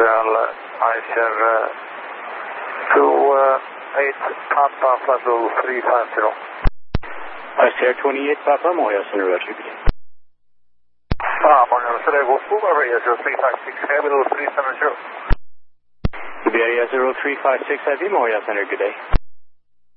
Israel, I share 28 Papa Flight 350. I share 28 Papa, Moya Center, Roger. Moya Center, go full over here, 0356, Heavy 370. Iberia 0356, Heavy, Moya Center, good day.